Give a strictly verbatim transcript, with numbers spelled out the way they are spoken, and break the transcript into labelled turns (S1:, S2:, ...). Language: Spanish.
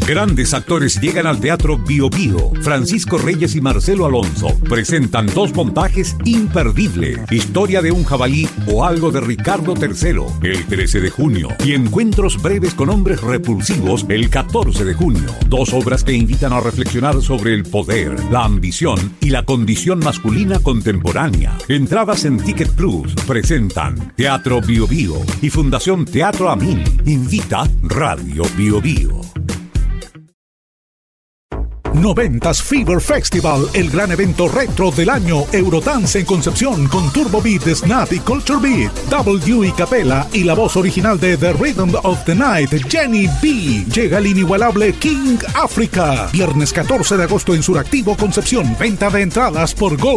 S1: Grandes actores llegan al Teatro Bio Bio. Francisco Reyes y Marcelo Alonso presentan dos montajes imperdibles: Historia de un jabalí o Algo de Ricardo tercero, el trece de junio, y Encuentros breves con hombres repulsivos, el catorce de junio. Dos obras que invitan a reflexionar sobre el poder, la ambición y la condición masculina contemporánea. Entradas en Ticket Plus. Presentan Teatro Bio Bio y Fundación Teatro Amin. Invita Radio Bio Bio.
S2: noventas Fever Festival, el gran evento retro del año. Eurodance en Concepción con Turbo Beat, Snap y Culture Beat. W y Capela y la voz original de The Rhythm of the Night, Jenny B. Llega el inigualable King Africa. Viernes catorce de agosto en Suractivo, Concepción. Venta de entradas por Gold